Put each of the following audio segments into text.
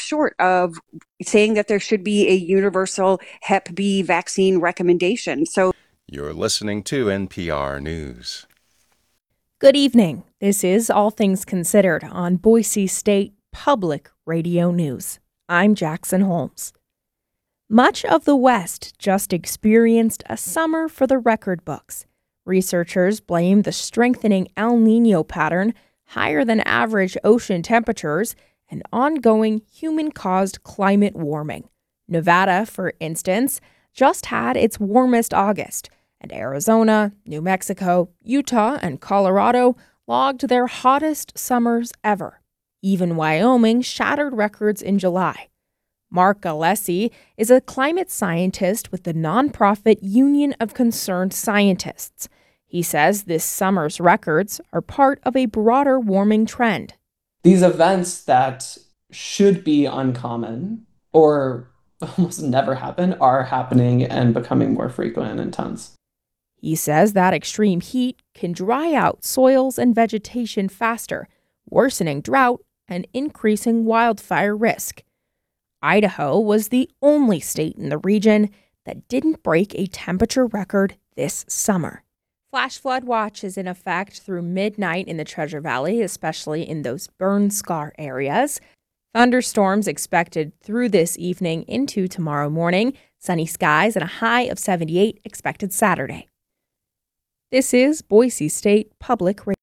short of saying that there should be a universal Hep B vaccine recommendation. So you're listening to NPR News. Good evening. This is All Things Considered on Boise State Public Radio News. I'm Jackson Holmes. Much of the West just experienced a summer for the record books. Researchers blame the strengthening El Niño pattern, higher than average ocean temperatures, and ongoing human-caused climate warming. Nevada, for instance, just had its warmest August, and Arizona, New Mexico, Utah, and Colorado logged their hottest summers ever. Even Wyoming shattered records in July. Mark Alessi is a climate scientist with the nonprofit Union of Concerned Scientists. He says this summer's records are part of a broader warming trend. These events that should be uncommon or almost never happen are happening and becoming more frequent and intense. He says that extreme heat can dry out soils and vegetation faster, worsening drought and increasing wildfire risk. Idaho was the only state in the region that didn't break a temperature record this summer. Flash flood watch is in effect through midnight in the Treasure Valley, especially in those burn scar areas. Thunderstorms expected through this evening into tomorrow morning. Sunny skies and a high of 78 expected Saturday. This is Boise State Public Radio.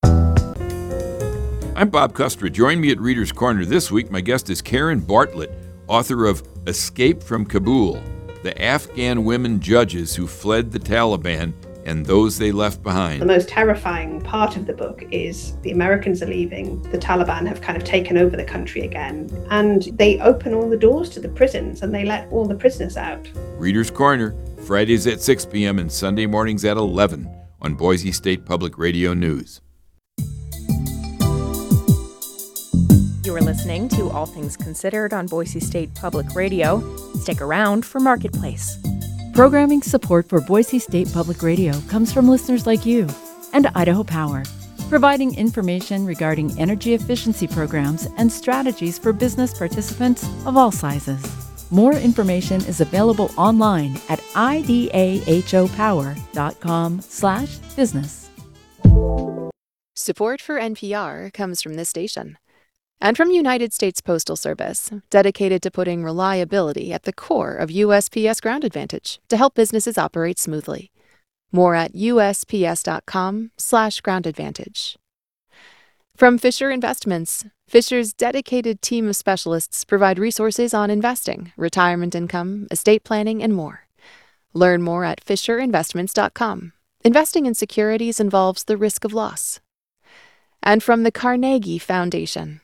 I'm Bob Custer. Join me at Reader's Corner this week. My guest is Karen Bartlett, author of Escape from Kabul, the Afghan women judges who fled the Taliban and those they left behind. The most terrifying part of the book is the Americans are leaving. The Taliban have kind of taken over the country again, and they open all the doors to the prisons and they let all the prisoners out. Reader's Corner, Fridays at 6 p.m. and Sunday mornings at 11 on Boise State Public Radio News. You are listening to All Things Considered on Boise State Public Radio. Stick around for Marketplace. Programming support for Boise State Public Radio comes from listeners like you and Idaho Power, providing information regarding energy efficiency programs and strategies for business participants of all sizes. More information is available online at idahopower.com/business. Support for NPR comes from this station and from United States Postal Service, dedicated to putting reliability at the core of USPS Ground Advantage to help businesses operate smoothly. More at usps.com/Ground Advantage. From Fisher Investments, Fisher's dedicated team of specialists provide resources on investing, retirement income, estate planning, and more. Learn more at fisherinvestments.com. Investing in securities involves the risk of loss. And from the Carnegie Foundation.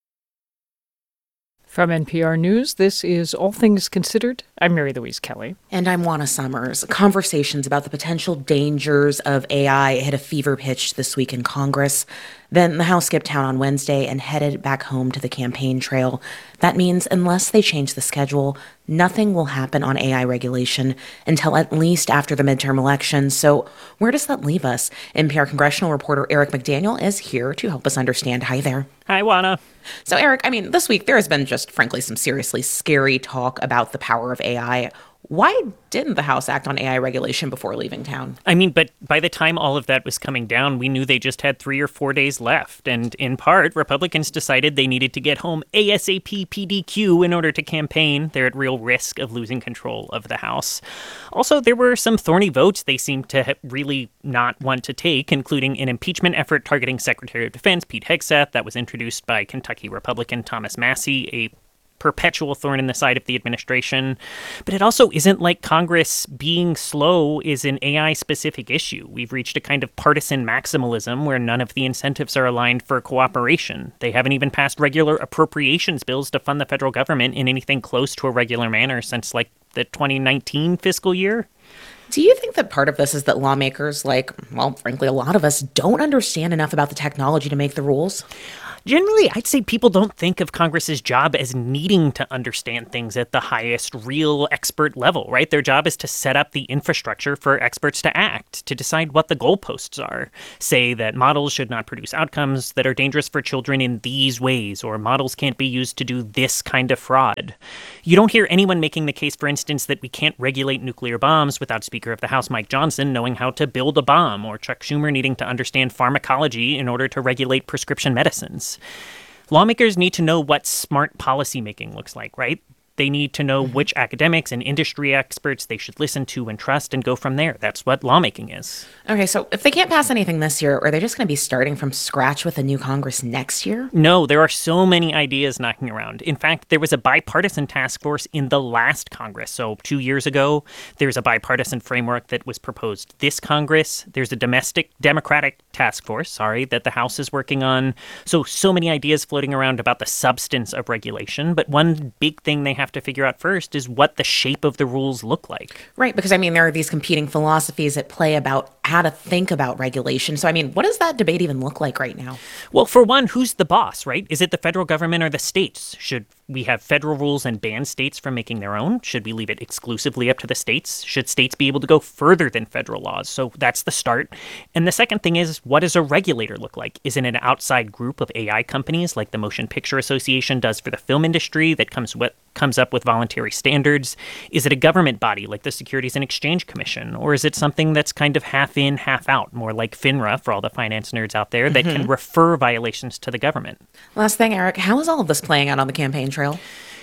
From NPR News, this is All Things Considered. I'm Mary Louise Kelly. And I'm Juana Summers. Conversations about the potential dangers of AI hit a fever pitch this week in Congress. Then the House skipped town on Wednesday and headed back home to the campaign trail. That means unless they change the schedule, nothing will happen on AI regulation until at least after the midterm elections. So where does that leave us? NPR congressional reporter Eric McDaniel is here to help us understand. Hi there. Hi, Juana. So, Eric, this week there has been just, frankly, some seriously scary talk about the power of AI. Why didn't the House act on AI regulation before leaving town? But by the time all of that was coming down, we knew they just had 3 or 4 days left. And in part, Republicans decided they needed to get home ASAP PDQ in order to campaign. They're at real risk of losing control of the House. Also, there were some thorny votes they seemed to really not want to take, including an impeachment effort targeting Secretary of Defense Pete Hegseth that was introduced by Kentucky Republican Thomas Massie, a perpetual thorn in the side of the administration. But it also isn't like Congress being slow is an AI-specific issue. We've reached a kind of partisan maximalism where none of the incentives are aligned for cooperation. They haven't even passed regular appropriations bills to fund the federal government in anything close to a regular manner since, the 2019 fiscal year. Do you think that part of this is that lawmakers, frankly, a lot of us, don't understand enough about the technology to make the rules? Generally, I'd say people don't think of Congress's job as needing to understand things at the highest real expert level, right? Their job is to set up the infrastructure for experts to act, to decide what the goalposts are. Say that models should not produce outcomes that are dangerous for children in these ways, or models can't be used to do this kind of fraud. You don't hear anyone making the case, for instance, that we can't regulate nuclear bombs without Speaker of the House Mike Johnson knowing how to build a bomb, or Chuck Schumer needing to understand pharmacology in order to regulate prescription medicines. Lawmakers need to know what smart policymaking looks like, right? They need to know which academics and industry experts they should listen to and trust and go from there. That's what lawmaking is. Okay, so if they can't pass anything this year, are they just going to be starting from scratch with a new Congress next year? No, there are so many ideas knocking around. In fact, there was a bipartisan task force in the last Congress. So 2 years ago, there's a bipartisan framework that was proposed this Congress. There's a Democratic task force, that the House is working on. So many ideas floating around about the substance of regulation. But one big thing they have to figure out first is what the shape of the rules look like. Right, because there are these competing philosophies at play about how to think about regulation. So what does that debate even look like right now? Well, for one, who's the boss, right? Is it the federal government or the states? Should we have federal rules and ban states from making their own? Should we leave it exclusively up to the states? Should states be able to go further than federal laws? So that's the start. And the second thing is, what does a regulator look like? Is it an outside group of AI companies like the Motion Picture Association does for the film industry that comes up with voluntary standards? Is it a government body like the Securities and Exchange Commission? Or is it something that's kind of half in, half out, more like FINRA for all the finance nerds out there that can refer violations to the government? Last thing, Eric, how is all of this playing out on the campaign trail?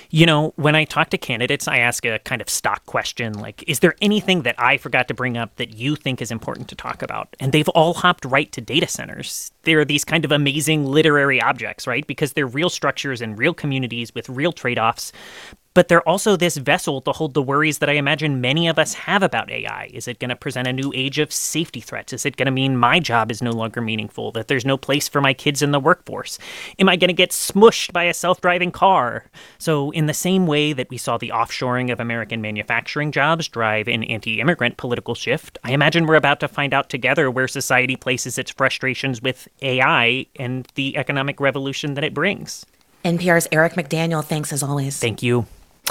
When I talk to candidates, I ask a kind of stock question like, is there anything that I forgot to bring up that you think is important to talk about? And they've all hopped right to data centers. They're these kind of amazing literary objects, right? Because they're real structures and real communities with real trade-offs. But they're also this vessel to hold the worries that I imagine many of us have about AI. Is it going to present a new age of safety threats? Is it going to mean my job is no longer meaningful, that there's no place for my kids in the workforce? Am I going to get smushed by a self-driving car? So in the same way that we saw the offshoring of American manufacturing jobs drive an anti-immigrant political shift, I imagine we're about to find out together where society places its frustrations with AI and the economic revolution that it brings. NPR's Eric McDaniel, thanks as always. Thank you.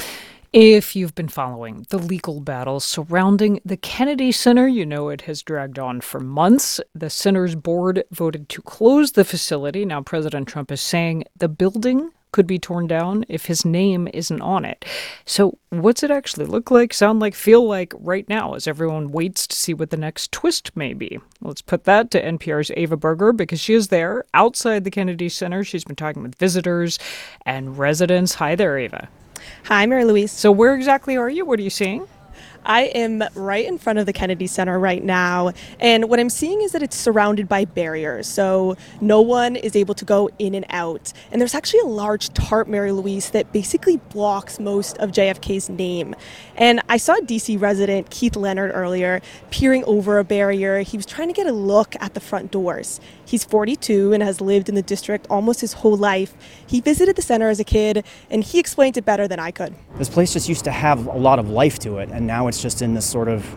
If you've been following the legal battle surrounding the Kennedy Center, you know it has dragged on for months. The center's board voted to close the facility. Now President Trump is saying the building could be torn down if his name isn't on it. So what's it actually look like, sound like, feel like right now as everyone waits to see what the next twist may be? Let's put that to NPR's Ava Berger because she is there outside the Kennedy Center. She's been talking with visitors and residents. Hi there, Ava. Hi, Mary Louise. So where exactly are you? What are you seeing? I am right in front of the Kennedy Center right now, and what I'm seeing is that it's surrounded by barriers, so no one is able to go in and out. And there's actually a large tarp, Mary Louise, that basically blocks most of JFK's name. And I saw DC resident Keith Leonard earlier peering over a barrier. He was trying to get a look at the front doors. He's 42 and has lived in the district almost his whole life. He visited the center as a kid, and he explained it better than I could. This place just used to have a lot of life to it, and now it's just in this sort of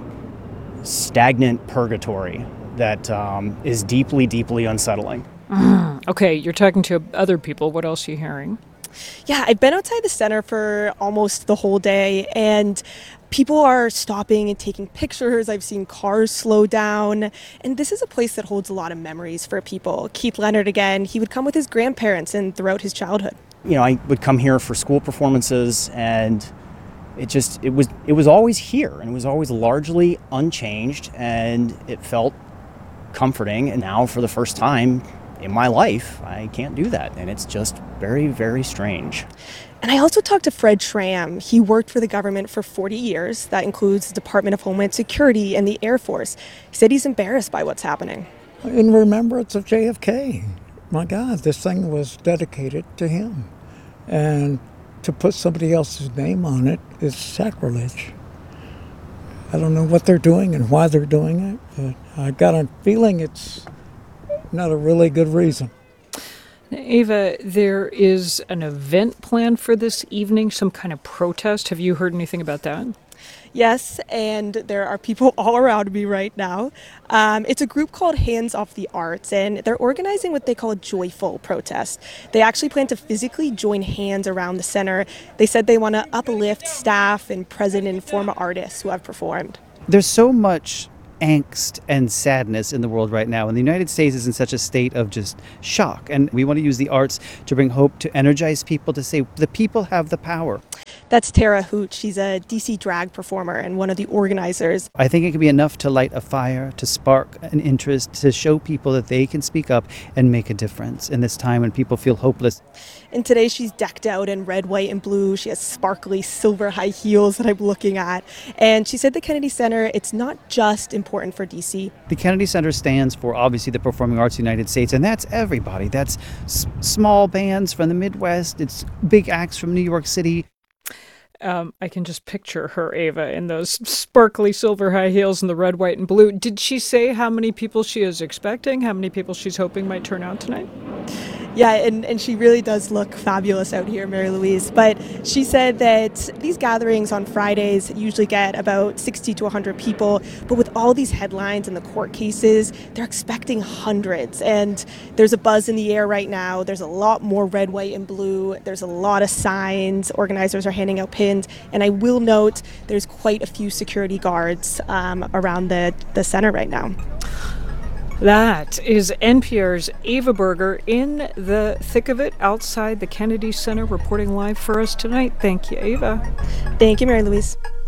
stagnant purgatory that is deeply, deeply unsettling. Okay, you're talking to other people. What else are you hearing? Yeah, I've been outside the center for almost the whole day, and people are stopping and taking pictures. I've seen cars slow down, and this is a place that holds a lot of memories for people. Keith Leonard, again, he would come with his grandparents and throughout his childhood. I would come here for school performances, and it was always here, and it was always largely unchanged, and it felt comforting. And now, for the first time in my life, I can't do that, and it's just very, very strange. And I also talked to Fred Schramm. He worked for the government for 40 years. That includes the Department of Homeland Security and the Air Force. He said he's embarrassed by what's happening. In remembrance of JFK. My God, this thing was dedicated to him. And to put somebody else's name on it is sacrilege. I don't know what they're doing and why they're doing it, but I got a feeling it's not a really good reason. Ava, there is an event planned for this evening, some kind of protest. Have you heard anything about that? Yes, and there are people all around me right now. It's a group called Hands Off the Arts, and they're organizing what they call a joyful protest. They actually plan to physically join hands around the center. They said they want to uplift staff and present and former artists who have performed. There's so much angst and sadness in the world right now, and the United States is in such a state of just shock, and we want to use the arts to bring hope, to energize people, to say the people have the power. That's Tara Hooch. She's a DC drag performer and one of the organizers. I think it can be enough to light a fire, to spark an interest, to show people that they can speak up and make a difference in this time when people feel hopeless. And today she's decked out in red, white, and blue. She has sparkly silver high heels that I'm looking at. And she said the Kennedy Center, it's not just important for DC. The Kennedy Center stands for, obviously, the Performing Arts of the United States, and that's everybody. That's small bands from the Midwest. It's big acts from New York City. I can just picture her, Ava, in those sparkly silver high heels and the red, white, and blue. Did she say how many people she is expecting, how many people she's hoping might turn out tonight? Yeah, and she really does look fabulous out here, Mary Louise. But she said that these gatherings on Fridays usually get about 60 to 100 people. But with all these headlines and the court cases, they're expecting hundreds. And there's a buzz in the air right now. There's a lot more red, white, and blue. There's a lot of signs. Organizers are handing out pins. And I will note there's quite a few security guards around the center right now. That is NPR's Ava Berger in the thick of it outside the Kennedy Center, reporting live for us tonight. Thank you, Ava. Thank you, Mary Louise.